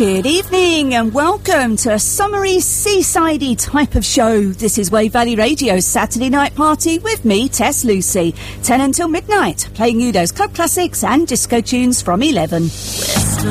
Good evening and welcome to a summery, seasidey type of show. This is Wave Valley Radio's Saturday Night Party with me, Tess Lucy. 10 until midnight, playing you those club classics and disco tunes from 11. Whisper